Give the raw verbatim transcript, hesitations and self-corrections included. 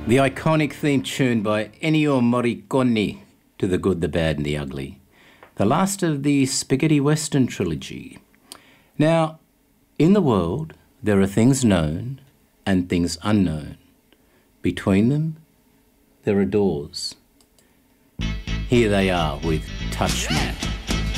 The iconic theme tune by Ennio Morricone to The Good, the Bad and the Ugly. The last of the Spaghetti Western trilogy. Now, in the world, there are things known and things unknown. Between them, there are doors. Here they are with Touch Me.